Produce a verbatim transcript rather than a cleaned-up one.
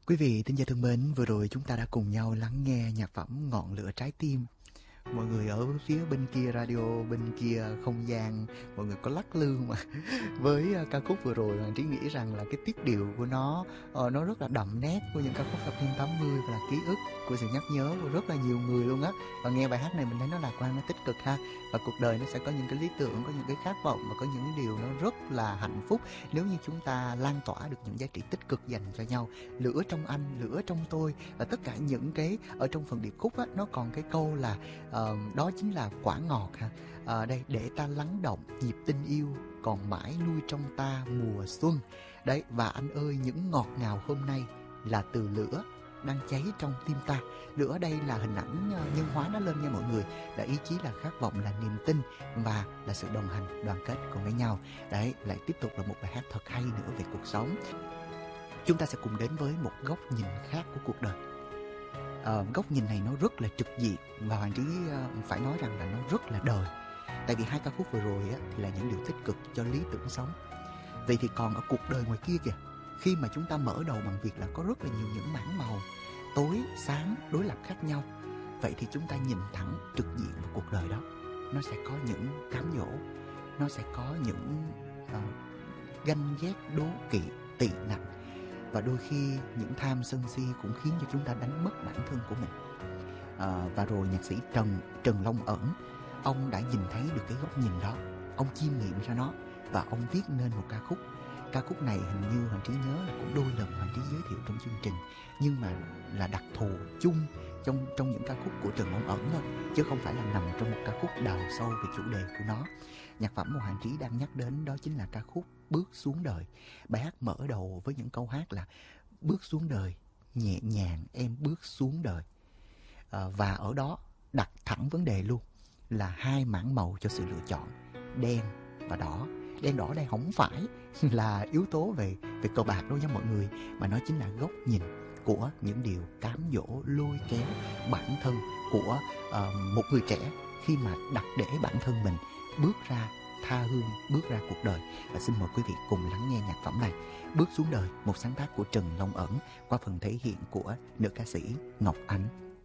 Quý vị thính giả thân mến, vừa rồi chúng ta đã cùng nhau lắng nghe nhạc phẩm Ngọn lửa trái tim. Mọi người ở phía bên kia radio, bên kia không gian, mọi người có lắc lư mà. Với uh, ca khúc vừa rồi, Hoàng Trí nghĩ rằng là cái tiết điệu của nó uh, nó rất là đậm nét của những ca khúc thập niên tám mươi và là ký ức của sự nhắc nhớ của rất là nhiều người luôn á. Và nghe bài hát này mình thấy nó lạc quan, nó tích cực ha. Và cuộc đời nó sẽ có những cái lý tưởng, có những cái khát vọng và có những điều nó rất là hạnh phúc nếu như chúng ta lan tỏa được những giá trị tích cực dành cho nhau. Lửa trong anh, lửa trong tôi, và tất cả những cái ở trong phần điệp khúc á, nó còn cái câu là uh, đó chính là quả ngọt ha. À, đây để ta lắng động nhịp tình yêu còn mãi nuôi trong ta mùa xuân. Đấy, và anh ơi, những ngọt ngào hôm nay là từ lửa đang cháy trong tim ta. Lửa ở đây là hình ảnh nhân hóa nó lên nha mọi người, là ý chí, là khát vọng, là niềm tin và là sự đồng hành đoàn kết cùng với nhau. Đấy, lại tiếp tục là một bài hát thật hay nữa về cuộc sống. Chúng ta sẽ cùng đến với một góc nhìn khác của cuộc đời. À, góc nhìn này nó rất là trực diện và Hoàng Trí uh, phải nói rằng là nó rất là đời. Tại vì hai ca khúc vừa rồi á, thì là những điều tích cực cho lý tưởng sống. Vậy thì còn ở cuộc đời ngoài kia kìa, khi mà chúng ta mở đầu bằng việc là có rất là nhiều những mảng màu tối, sáng, đối lập khác nhau, vậy thì chúng ta nhìn thẳng trực diện vào cuộc đời đó, nó sẽ có những cám dỗ, nó sẽ có những uh, ganh ghét, đố kỵ, tị nạnh, và đôi khi những tham sân si cũng khiến cho chúng ta đánh mất bản thân của mình. À, và rồi nhạc sĩ Trần Trần Long Ẩn, ông đã nhìn thấy được cái góc nhìn đó, ông chiêm nghiệm ra nó và ông viết nên một ca khúc. Ca khúc này hình như Hoàng Trí nhớ là cũng đôi lần Hoàng Trí giới thiệu trong chương trình, nhưng mà là đặc thù chung trong trong những ca khúc của Trần Long Ẩn thôi, chứ không phải là nằm trong một ca khúc đào sâu về chủ đề của nó. Nhạc phẩm mà Hoàng Trí đang nhắc đến đó chính là ca khúc Bước xuống đời. Bài hát mở đầu với những câu hát là: bước xuống đời, nhẹ nhàng em bước xuống đời. À, và ở đó đặt thẳng vấn đề luôn là hai mảng màu cho sự lựa chọn, đen và đỏ. Đen đỏ đây không phải là yếu tố về về cờ bạc đâu nha mọi người, mà nó chính là góc nhìn của những điều cám dỗ, lôi kéo bản thân của uh, một người trẻ khi mà đặt để bản thân mình bước ra tha hương, bước ra cuộc đời. Và xin mời quý vị cùng lắng nghe nhạc phẩm này, Bước xuống đời, một sáng tác của Trần Long Ẩn qua phần thể hiện của nữ ca sĩ Ngọc Ánh.